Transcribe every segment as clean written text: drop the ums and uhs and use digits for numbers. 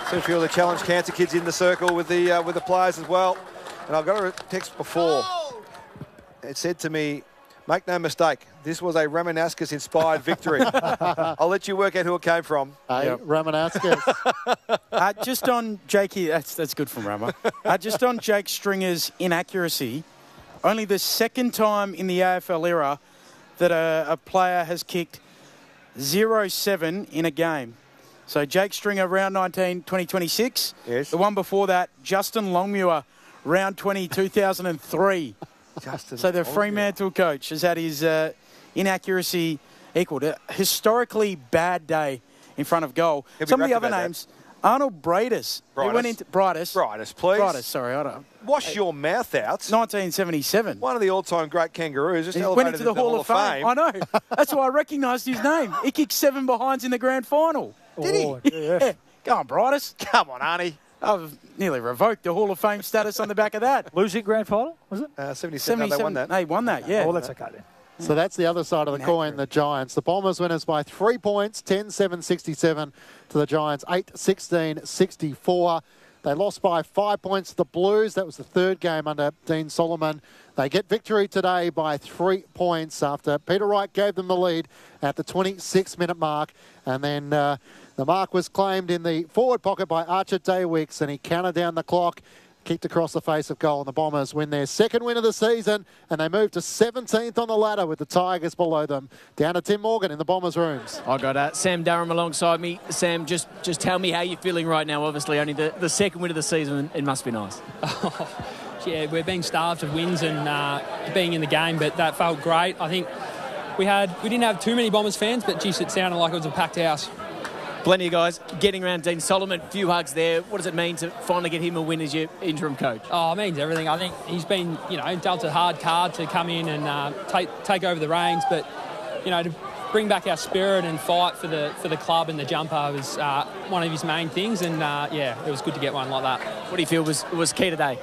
See a few of the Challenge Cancer kids in the circle with the players as well. And I got a text before. It said to me, make no mistake, this was a Ramanauskas-inspired victory. I'll let you work out who it came from. Ramanauskas. Just on Jakey, that's good from Rama. Just on Jake Stringer's inaccuracy, only the second time in the AFL era that a player has kicked 0-7 in a game. So Jake Stringer, round 19, 2026. Yes. The one before that, Justin Longmuir, round 20, 2003. So the Fremantle coach has had his inaccuracy equalled. A historically bad day in front of goal. Some of the other names, Arnold Brightus. He went into Brightus, please. Brightus, sorry. I don't. Wash your mouth out. 1977. One of the all-time great kangaroos. Just he elevated went into the Hall of Fame. I know. That's why I recognised his name. He kicked 7 behinds in the grand final. Did he? Yeah. Go on, Brightus. Come on, Arnie. I've nearly revoked the Hall of Fame status on the back of that. Losing grand final, was it? 77. No, they won that. They won that, yeah. Oh, well, that's okay then. So that's the other side of the coin, the Giants. The Bombers winners by 3 points, 10-7-67 to the Giants, 8-16-64. They lost by 5 points to the Blues. That was the third game under Dean Solomon. They get victory today by 3 points after Peter Wright gave them the lead at the 26-minute mark. And then the mark was claimed in the forward pocket by Archer Daywicks, and he counted down the clock, kicked across the face of goal, and the Bombers win their second win of the season, and they move to 17th on the ladder with the Tigers below them. Down to Tim Morgan in the Bombers' rooms. I got Sam Durham alongside me. Sam, just tell me how you're feeling right now. Obviously, only the second win of the season. It must be nice. Yeah, we're being starved of wins and being in the game, but that felt great. I think we didn't have too many Bombers fans, but geez, it sounded like it was a packed house. Plenty of guys getting around Dean Solomon. A few hugs there. What does it mean to finally get him a win as your interim coach? Oh, it means everything. I think he's been, dealt a hard card to come in and take over the reins, but, to bring back our spirit and fight for the club and the jumper was one of his main things, and, it was good to get one like that. What do you feel was key today?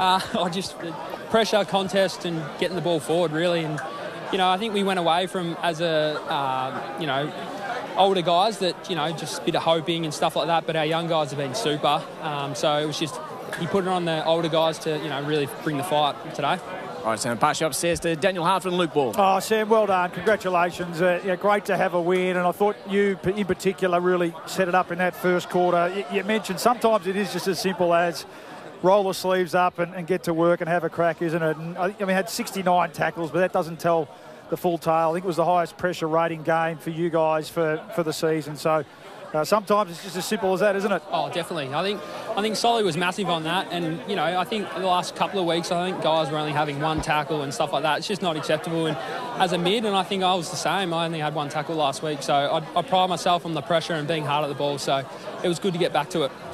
Pressure, contest, and getting the ball forward, really. And, I think we went away from, as older guys that, just a bit of hoping and stuff like that, but our young guys have been super. So it was just, he put it on the older guys to, really bring the fight today. All right, Sam, pass you upstairs to Daniel Hartford and Luke Ball. Oh, Sam, well done. Congratulations. Great to have a win, and I thought you, in particular, really set it up in that first quarter. You mentioned sometimes it is just as simple as roll the sleeves up and get to work and have a crack, isn't it? And I had 69 tackles, but that doesn't tell the full tale. I think it was the highest pressure rating game for you guys for the season. So sometimes it's just as simple as that, isn't it? Oh, definitely. I think Solly was massive on that, and I think the last couple of weeks I think guys were only having one tackle and stuff like that. It's just not acceptable. And as a mid, and I think I was the same. I only had one tackle last week, so I pride myself on the pressure and being hard at the ball. So it was good to get back to it.